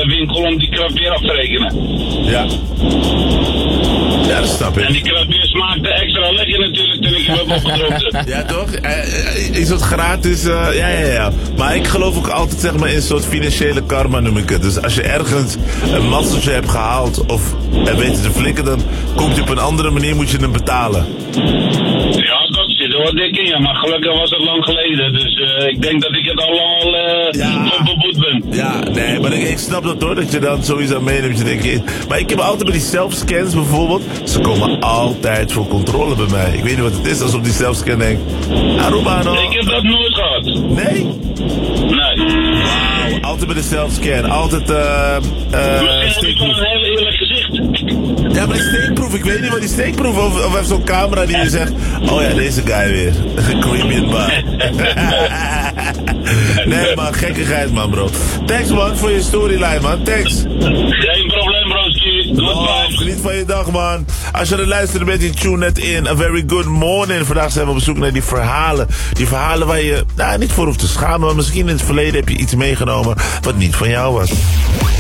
winkel om die krabbeer af te rekenen. Ja. Ja, dat snap ik. En die krabbeer smaakte extra lekker natuurlijk toen ik hem heb opgedroogd. Ja, toch? Is dat gratis? Ja. Maar ik geloof ook altijd, zeg maar, in een soort financiële karma, noem ik het. Dus als je ergens een masseltje hebt gehaald of er weten te flikken, dan komt je op een andere manier, moet je hem betalen. Ja, dat zit er wel dik in, ja. Maar gelukkig was het lang geleden. Dus ik denk dat ik het al op beboet ben. Ja, nee, maar ik snap dat hoor, dat je dan sowieso meeneemt. Maar ik heb altijd bij die self-scans bijvoorbeeld, ze komen altijd voor controle bij mij. Ik weet niet wat het is, als op die self-scan denk Romano. Ik heb dat nooit gehad. Nee? Nee. Wauw, altijd bij de self-scan, altijd Misschien heb ik wel een heel eerlijk gezicht. Ja, maar die steekproef, ik weet niet wat die steekproef, of heeft zo'n camera die je zegt, oh ja, deze guy weer. Creepy in bar. Nee man, gekkigheid man bro. Thanks man voor je storyline man, thanks. Geen probleem broski. Geniet van je dag man. Als je er luistert bent, die tune net in. A very good morning. Vandaag zijn we op zoek naar die verhalen. Die verhalen waar je niet voor hoeft te schamen, maar misschien in het verleden heb je iets meegenomen wat niet van jou was.